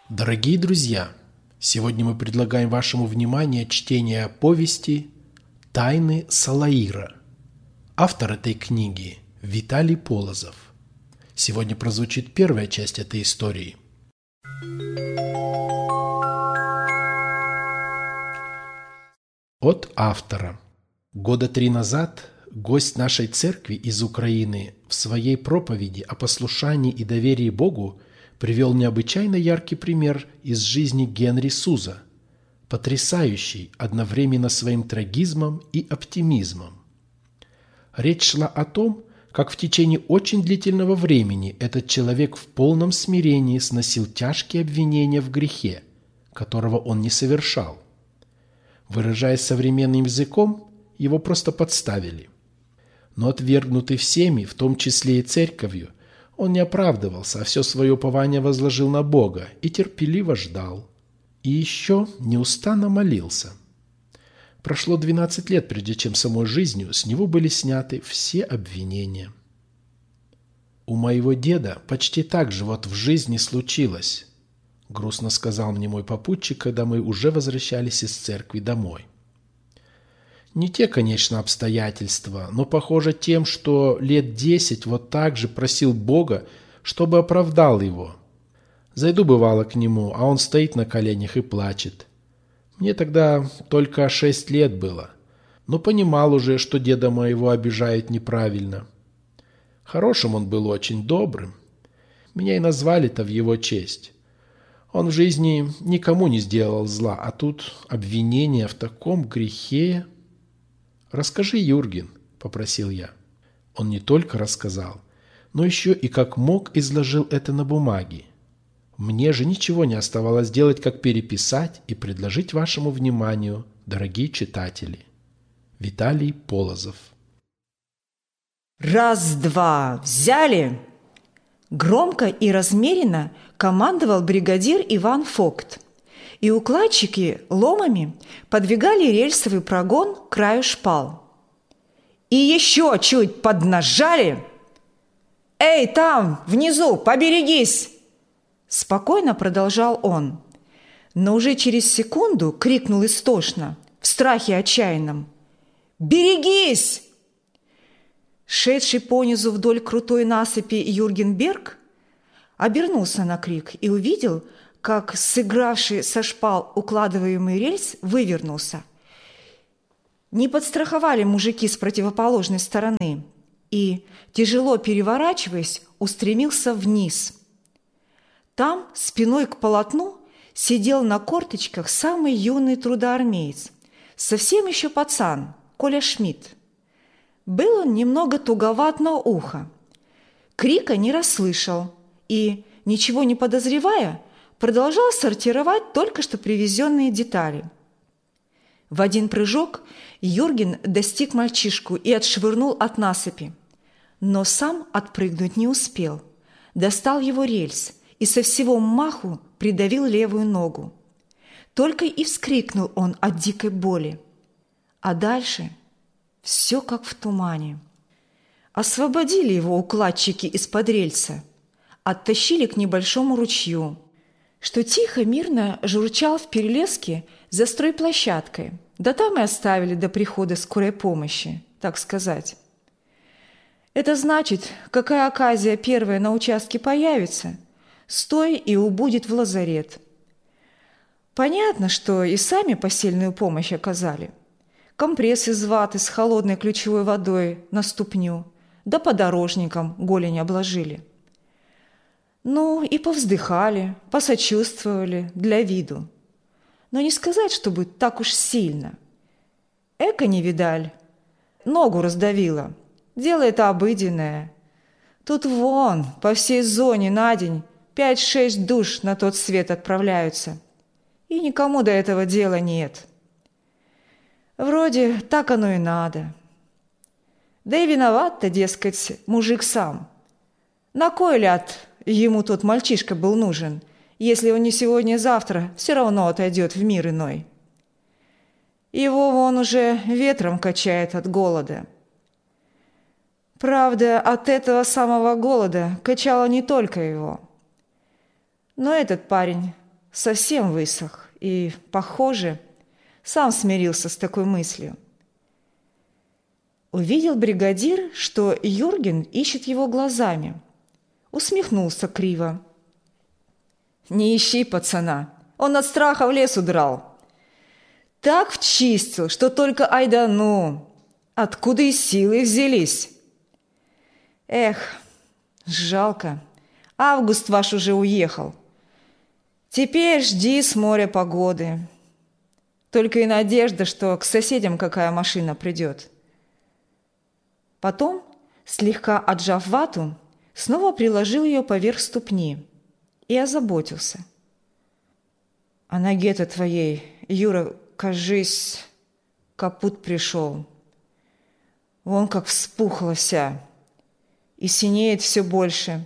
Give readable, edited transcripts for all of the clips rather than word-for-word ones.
Дорогие друзья, сегодня мы предлагаем вашему вниманию чтение повести «Тайны Салаира». Автор этой книги – Виталий Полозов. Сегодня прозвучит первая часть этой истории. От автора. Года 3 назад гость нашей церкви из Украины в своей проповеди о послушании и доверии Богу привел необычайно яркий пример из жизни Генри Суза, потрясающий одновременно своим трагизмом и оптимизмом. Речь шла о том, как в течение очень длительного времени этот человек в полном смирении сносил тяжкие обвинения в грехе, которого он не совершал. Выражаясь современным языком, его просто подставили. Но отвергнутый всеми, в том числе и церковью, он не оправдывался, а все свое упование возложил на Бога и терпеливо ждал. И еще неустанно молился. Прошло 12 лет, прежде чем самой жизнью с него были сняты все обвинения. «У моего деда почти так же вот в жизни случилось», — грустно сказал мне мой попутчик, когда мы уже возвращались из церкви домой. Не те, конечно, обстоятельства, но похоже тем, что лет 10 вот так же просил Бога, чтобы оправдал его. Зайду бывало к нему, а он стоит на коленях и плачет. Мне тогда только 6 лет было, но понимал уже, что деда моего обижают неправильно. Хорошим он был, очень добрым. Меня и назвали-то в его честь. Он в жизни никому не сделал зла, а тут обвинение в таком грехе. «Расскажи, Юрген», — попросил я. Он не только рассказал, но еще и как мог изложил это на бумаге. Мне же ничего не оставалось делать, как переписать и предложить вашему вниманию, дорогие читатели. Виталий Полозов. «Раз-два, взяли!» Громко и размеренно командовал бригадир Иван Фогт, и укладчики ломами подвигали рельсовый прогон к краю шпал. «И еще чуть поднажали! Эй, там, внизу, поберегись!» Спокойно продолжал он, но уже через секунду крикнул истошно, в страхе отчаянном: «Берегись!» Шедший понизу вдоль крутой насыпи Юрген Берг обернулся на крик и увидел, как сыгравший со шпал укладываемый рельс вывернулся. Не подстраховали мужики с противоположной стороны и, тяжело переворачиваясь, устремился вниз. Там, спиной к полотну, сидел на корточках самый юный трудоармеец, совсем еще пацан, Коля Шмидт. Был он немного туговат на ухо. Крика не расслышал и, ничего не подозревая, продолжал сортировать только что привезенные детали. В один прыжок Юрген достиг мальчишку и отшвырнул от насыпи, но сам отпрыгнуть не успел. Достал его рельс и со всего маху придавил левую ногу. Только и вскрикнул он от дикой боли. А дальше все как в тумане. Освободили его укладчики из-под рельса, оттащили к небольшому ручью, что тихо, мирно журчал в перелеске за стройплощадкой, да там и оставили до прихода скорой помощи, так сказать. Это значит, какая оказия первая на участке появится, стой и убудет в лазарет. Понятно, что и сами посильную помощь оказали. Компресс из ваты с холодной ключевой водой на ступню, да подорожником голень обложили. Ну, и повздыхали, посочувствовали для виду. Но не сказать, чтобы так уж сильно. Эко не видаль, ногу раздавило. Дело это обыденное. Тут вон, по всей зоне на день 5-6 душ на тот свет отправляются. И никому до этого дела нет. Вроде так оно и надо. Да и виноват-то, дескать, мужик сам. На кой ляд ему тот мальчишка был нужен, если он не сегодня-завтра все равно отойдет в мир иной? Его вон уже ветром качает от голода. Правда, от этого самого голода качало не только его. Но этот парень совсем высох и, похоже, сам смирился с такой мыслью. Увидел бригадир, что Юрген ищет его глазами. Усмехнулся криво. «Не ищи пацана, он от страха в лес удрал. Так вчистил, что только айдану. Откуда и силы взялись? Эх, жалко, август ваш уже уехал. Теперь жди с моря погоды. Только и надежда, что к соседям какая машина придет». Потом, слегка отжав вату, снова приложил ее поверх ступни и озаботился. «А ноге-то твоей, Юра, кажись, капут пришел. Вон как вспухла вся и синеет все больше.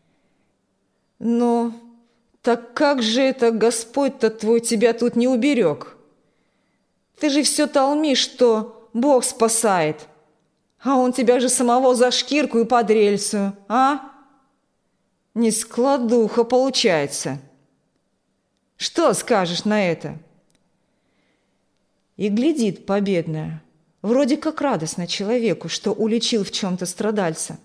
Ну, так как же это Господь-то твой тебя тут не уберег? Ты же все толмишь, что Бог спасает, а он тебя же самого за шкирку и под рельсу, а? Не складуха получается. Что скажешь на это?» И глядит победная, вроде как радостно человеку, что уличил в чем-то страдальца.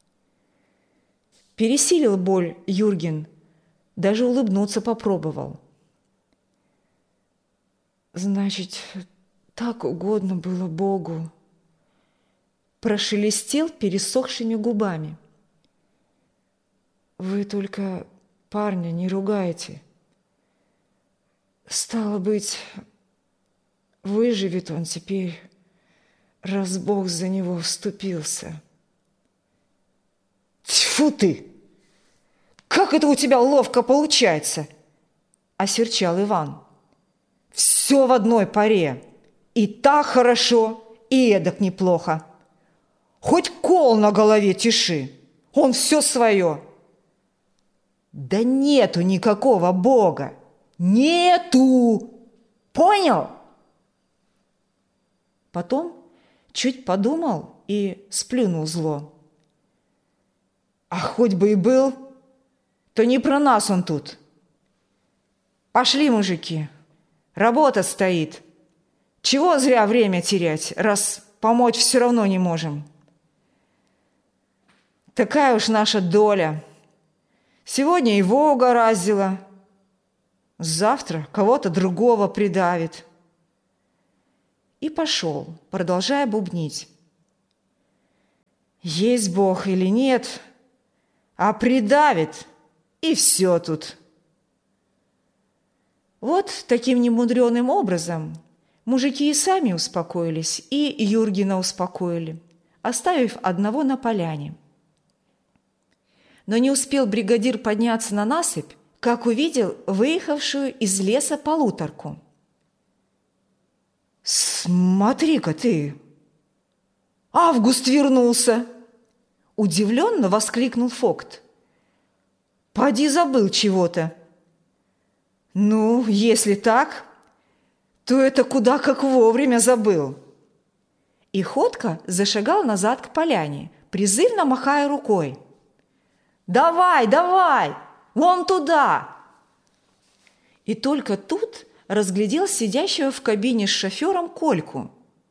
Пересилил боль Юрген, даже улыбнуться попробовал. «Значит, так угодно было Богу», прошелестел пересохшими губами. «Вы только парня не ругайте. Стало быть, выживет он теперь, раз Бог за него вступился». «Тьфу ты! Как это у тебя ловко получается!» – осерчал Иван. «Все в одной паре. И так хорошо, и эдак неплохо. Хоть кол на голове тиши, он все свое». «Да нету никакого Бога! Нету! Понял?» Потом чуть подумал и сплюнул зло. «А хоть бы и был, то не про нас он тут. Пошли, мужики, работа стоит. Чего зря время терять, раз помочь все равно не можем? Такая уж наша доля. Сегодня его угораздило, завтра кого-то другого придавит». И пошел, продолжая бубнить. «Есть Бог или нет, а придавит, и все тут». Вот таким немудреным образом мужики и сами успокоились, и Юргена успокоили, оставив одного на поляне. Но не успел бригадир подняться на насыпь, как увидел выехавшую из леса полуторку. «Смотри-ка ты! Август вернулся!» Удивленно воскликнул Фокт. «Поди забыл чего-то». «Ну, если так, то это куда как вовремя забыл». И Ходка зашагал назад к поляне, призывно махая рукой. «Давай, давай! Вон туда!» И только тут разглядел сидящего в кабине с шофером Кольку.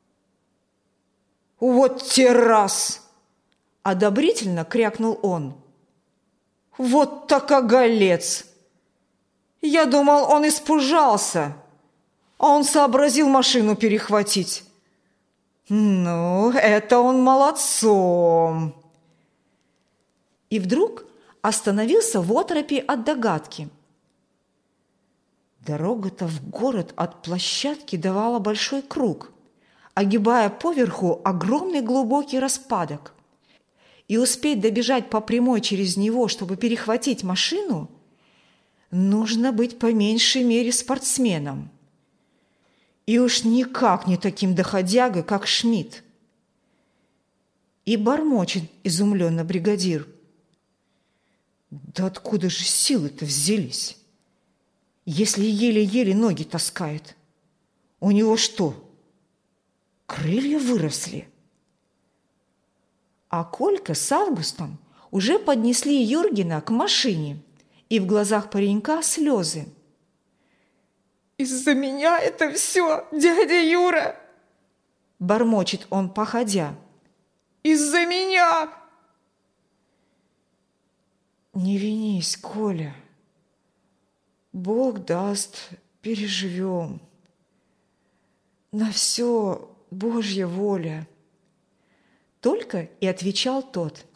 «Вот те раз!» – одобрительно крякнул он. «Вот так оголец! Я думал, он испужался, а он сообразил машину перехватить. Ну, это он молодцом!» И вдруг остановился в оторопи от догадки. Дорога-то в город от площадки давала большой круг, огибая поверху огромный глубокий распадок. И успеть добежать по прямой через него, чтобы перехватить машину, нужно быть по меньшей мере спортсменом. И уж никак не таким доходягой, как Шмидт. И бормочет изумленно бригадир. «Да откуда же силы-то взялись? Если еле-еле ноги таскает, у него что, крылья выросли?» А Колька с Августом уже поднесли Юргена к машине, и в глазах паренька слезы. Из-за меня это все, дядя Юра!» Бормочет он, походя. «Из-за меня!» «Не винись, Коля. Бог даст, переживем. На все Божья воля». Только и отвечал тот.